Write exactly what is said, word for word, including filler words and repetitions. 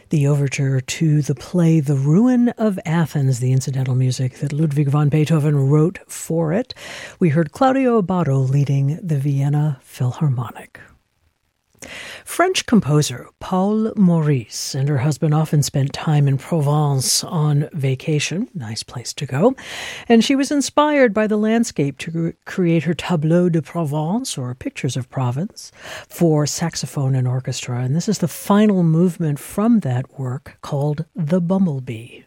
The overture to the play The Ruin of Athens, the incidental music that Ludwig van Beethoven wrote for it. We heard Claudio Abbado leading the Vienna Philharmonic. French composer Paul Maurice and her husband often spent time in Provence on vacation, nice place to go, and she was inspired by the landscape to create her Tableau de Provence, or Pictures of Provence, for saxophone and orchestra, and this is the final movement from that work called The Bumblebee.